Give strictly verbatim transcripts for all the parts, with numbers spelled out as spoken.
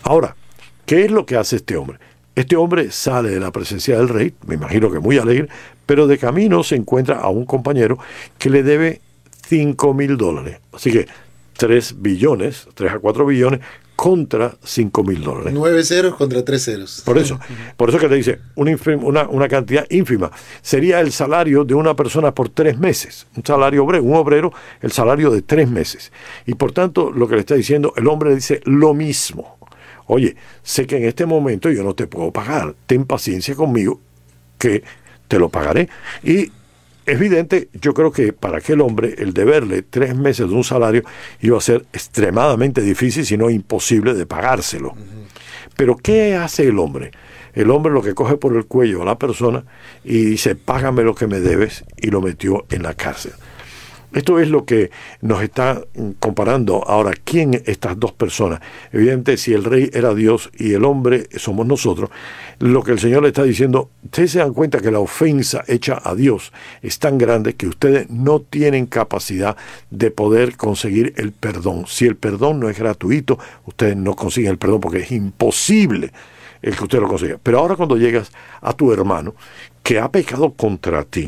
Ahora, ¿qué es lo que hace este hombre? Este hombre sale de la presencia del rey, me imagino que muy alegre, pero de camino se encuentra a un compañero que le debe cinco mil dólares. Así que tres billones, tres a cuatro billones contra cinco mil dólares. Nueve ceros contra tres ceros. Por eso, por eso que te dice una, infim, una, una cantidad ínfima. Sería el salario de una persona por tres meses. Un salario obrero, un obrero, el salario de tres meses. Y por tanto, lo que le está diciendo, el hombre le dice lo mismo. Oye, sé que en este momento yo no te puedo pagar. Ten paciencia conmigo, que te lo pagaré. Y es evidente, yo creo que para aquel hombre el deberle tres meses de un salario iba a ser extremadamente difícil, si no imposible de pagárselo. Uh-huh. Pero ¿qué hace el hombre? El hombre lo que coge por el cuello a la persona y dice, págame lo que me debes, y lo metió en la cárcel. Esto es lo que nos está comparando ahora. ¿Quién estas dos personas? Evidente, si el rey era Dios y el hombre somos nosotros, lo que el Señor le está diciendo, ustedes se dan cuenta que la ofensa hecha a Dios es tan grande que ustedes no tienen capacidad de poder conseguir el perdón. Si el perdón no es gratuito, ustedes no consiguen el perdón porque es imposible el que usted lo consiga. Pero ahora cuando llegas a tu hermano que ha pecado contra ti,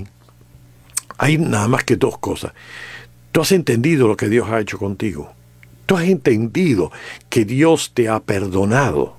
hay nada más que dos cosas. Tú has entendido lo que Dios ha hecho contigo. Tú has entendido que Dios te ha perdonado.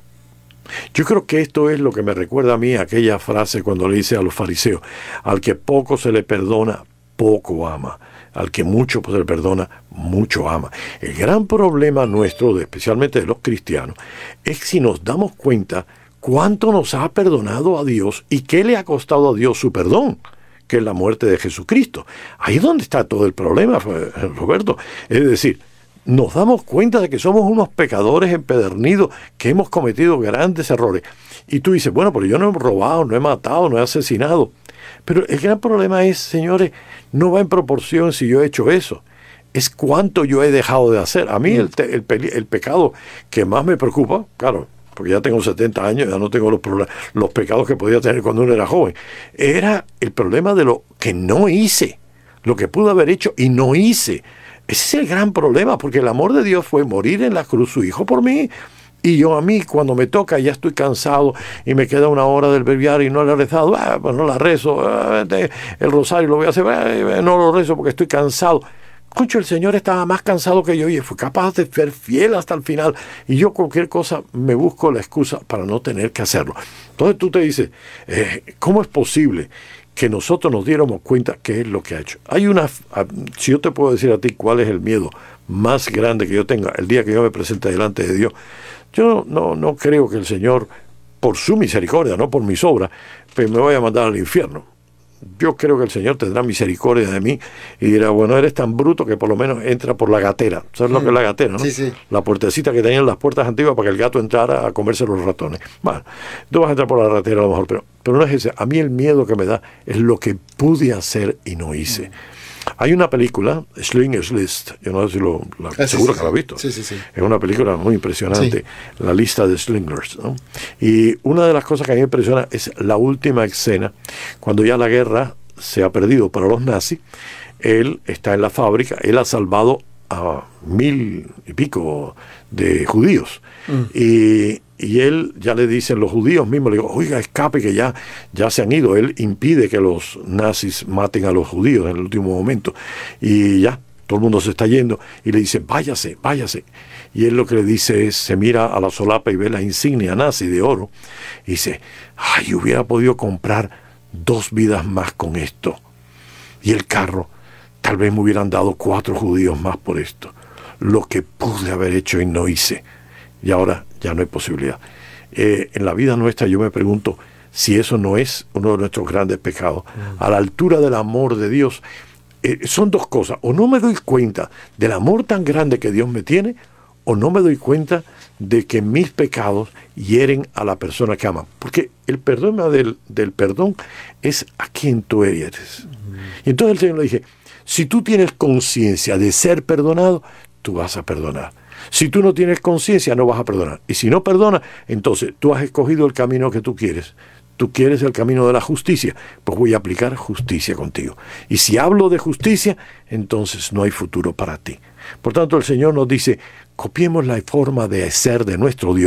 Yo creo que esto es lo que me recuerda a mí aquella frase cuando le dice a los fariseos, al que poco se le perdona, poco ama. Al que mucho se le perdona, mucho ama. El gran problema nuestro, especialmente de los cristianos, es si nos damos cuenta cuánto nos ha perdonado a Dios y qué le ha costado a Dios su perdón, que es la muerte de Jesucristo. Ahí es donde está todo el problema, Roberto. Es decir, nos damos cuenta de que somos unos pecadores empedernidos, que hemos cometido grandes errores. Y tú dices, bueno, pero yo no he robado, no he matado, no he asesinado. Pero el gran problema es, señores, no va en proporción si yo he hecho eso. Es cuánto yo he dejado de hacer. A mí el, te, el, el pecado que más me preocupa, claro, porque ya tengo setenta años, ya no tengo los, los pecados que podía tener cuando uno era joven, era el problema de lo que no hice, lo que pude haber hecho y no hice. Ese es el gran problema, porque el amor de Dios fue morir en la cruz, su Hijo por mí, y yo a mí cuando me toca ya estoy cansado y me queda una hora del breviario y no la he rezado, ah, pues no la rezo, ah, el rosario lo voy a hacer, ah, no lo rezo porque estoy cansado. Concho, el Señor estaba más cansado que yo y fue capaz de ser fiel hasta el final. Y yo cualquier cosa me busco la excusa para no tener que hacerlo. Entonces tú te dices, eh, ¿cómo es posible que nosotros nos diéramos cuenta qué es lo que ha hecho? Hay una, si yo te puedo decir a ti cuál es el miedo más grande que yo tenga el día que yo me presente delante de Dios, yo no, no creo que el Señor, por su misericordia, no por mis obras, pues me vaya a mandar al infierno. Yo creo que el Señor tendrá misericordia de mí y dirá, bueno, eres tan bruto que por lo menos entra por la gatera. ¿Sabes mm. lo que es la gatera, no? Sí, sí. La puertecita que tenían las puertas antiguas para que el gato entrara a comerse los ratones. Bueno, tú vas a entrar por la gatera a lo mejor, pero, pero no es ese. A mí el miedo que me da es lo que pude hacer y no hice. Mm. Hay una película, Schindler's List, yo no sé si lo, la, ah, seguro sí, que la has visto. Sí, sí, sí. Es una película muy impresionante, sí. La lista de Schindler's, ¿no? Y una de las cosas que a mí me impresiona es la última escena, cuando ya la guerra se ha perdido para los nazis. Él está en la fábrica, él ha salvado a mil y pico de judíos. Mm. Y, y él ya le dicen los judíos mismos, le digo, oiga, escape que ya, ya se han ido. Él impide que los nazis maten a los judíos en el último momento. Y ya, todo el mundo se está yendo. Y le dice, váyase, váyase. Y él lo que le dice es, se mira a la solapa y ve la insignia nazi de oro. Y dice, ay, hubiera podido comprar dos vidas más con esto. Y el carro, tal vez me hubieran dado cuatro judíos más por esto. Lo que pude haber hecho y no hice. Y ahora ya no hay posibilidad. Eh, en la vida nuestra yo me pregunto si eso no es uno de nuestros grandes pecados. Mm. A la altura del amor de Dios, eh, son dos cosas. O no me doy cuenta del amor tan grande que Dios me tiene, o no me doy cuenta de que mis pecados hieren a la persona que ama. Porque el problema del, del perdón es a quien tú eres. Mm. Y entonces el Señor le dije, si tú tienes conciencia de ser perdonado, tú vas a perdonar. Si tú no tienes conciencia, no vas a perdonar. Y si no perdonas, entonces tú has escogido el camino que tú quieres. Tú quieres el camino de la justicia, pues voy a aplicar justicia contigo. Y si hablo de justicia, entonces no hay futuro para ti. Por tanto, el Señor nos dice, copiemos la forma de ser de nuestro Dios.